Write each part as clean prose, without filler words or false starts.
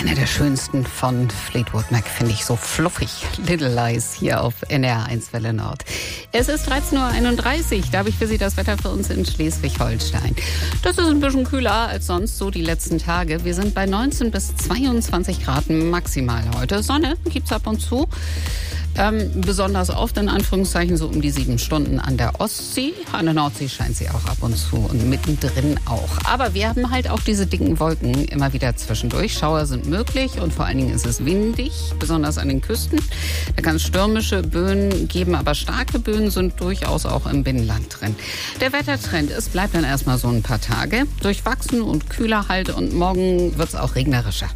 Einer der schönsten von Fleetwood Mac, finde ich, so fluffig. Little Lies hier auf NDR1 Welle Nord. Es ist 13.31 Uhr, da habe ich für Sie das Wetter für uns in Schleswig-Holstein. Das ist ein bisschen kühler als sonst so die letzten Tage. Wir sind bei 19 bis 22 Grad maximal heute. Sonne gibt's ab und zu. Besonders oft in Anführungszeichen so um die 7 Stunden an der Ostsee. An der Nordsee scheint sie auch ab und zu und mittendrin auch. Aber wir haben halt auch diese dicken Wolken immer wieder zwischendurch. Schauer sind möglich und vor allen Dingen ist es windig, besonders an den Küsten. Da kann es stürmische Böen geben, aber starke Böen sind durchaus auch im Binnenland drin. Der Wettertrend, es bleibt dann erstmal so ein paar Tage. Durchwachsen und kühler halt und morgen wird es auch regnerischer.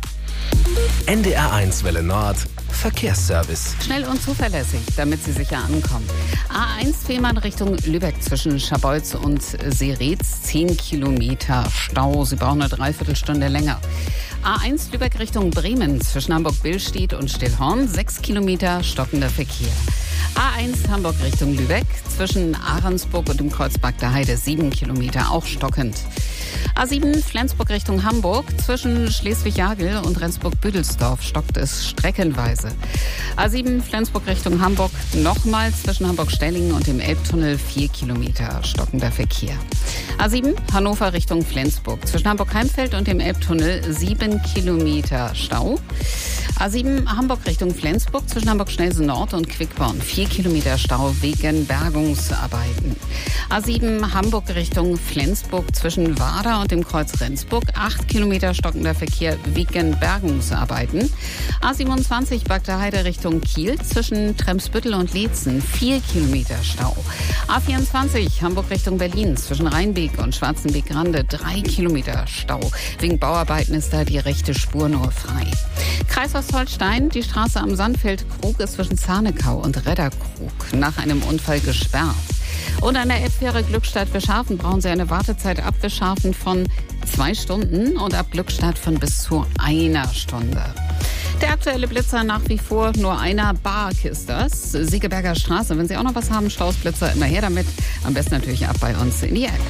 NDR1 Welle Nord Verkehrsservice. Schnell und zuverlässig, damit Sie sicher ankommen. A1 Fehmarn Richtung Lübeck zwischen Scharbeutz und Seretz. 10 Kilometer Stau. Sie brauchen eine Dreiviertelstunde länger. A1 Lübeck Richtung Bremen zwischen Hamburg-Billstedt und Stillhorn. 6 Kilometer stockender Verkehr. A1 Hamburg Richtung Lübeck zwischen Ahrensburg und dem Kreuz Bagda Heide. 7 Kilometer, auch stockend. A7 Flensburg Richtung Hamburg zwischen Schleswig-Jagel und Rendsburg-Büdelsdorf stockt es streckenweise. A7 Flensburg Richtung Hamburg nochmal zwischen Hamburg-Stellingen und dem Elbtunnel 4 Kilometer stockender Verkehr. A7 Hannover Richtung Flensburg zwischen Hamburg-Heimfeld und dem Elbtunnel 7 Kilometer Stau. A7 Hamburg Richtung Flensburg zwischen Hamburg-Schnellsen Nord und Quickborn 4 Kilometer Stau wegen Bergungsarbeiten. A7 Hamburg Richtung Flensburg zwischen Warder und dem Kreuz Rendsburg 8 Kilometer stockender Verkehr wegen Bergungsarbeiten. A27 Bagda Heide Richtung Kiel zwischen Tremsbüttel und Leetzen 4 Kilometer Stau. A24 Hamburg Richtung Berlin zwischen Rheinbeek und Schwarzenbeek-Grande 3 Kilometer Stau. Wegen Bauarbeiten ist da die rechte Spur nur frei. Kreis Ostholstein, die Straße am Sandfeld-Krug ist zwischen Zarnekau und Redderkrug nach einem Unfall gesperrt. Und an der Elbfähre Glückstadt-Wischhafen brauchen Sie eine Wartezeit ab Wischhafen von 2 Stunden und ab Glückstadt von bis zu 1 Stunde. Der aktuelle Blitzer nach wie vor nur einer Bark ist das. Siegeberger Straße. Wenn Sie auch noch was haben, Stausblitzer, immer her damit. Am besten natürlich ab bei uns in die App.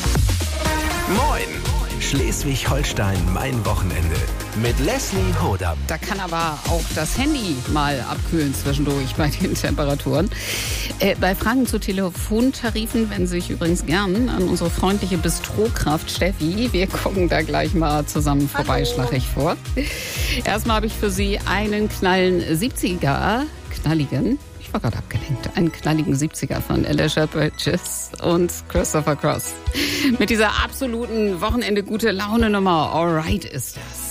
Moin! Schleswig-Holstein, mein Wochenende. Mit Leslie Hodam. Da kann aber auch das Handy mal abkühlen zwischendurch bei den Temperaturen. Bei Fragen zu Telefontarifen wenden Sie sich übrigens gern an unsere freundliche Bistrokraft Steffi. Wir gucken da gleich mal zusammen vorbei, schlage ich vor. Erstmal habe ich für Sie einen knalligen, ich war gerade abgelenkt, einen knalligen 70er von Alicia Bridges und Christopher Cross. Mit dieser absoluten Wochenende-Gute-Laune-Nummer Alright ist das.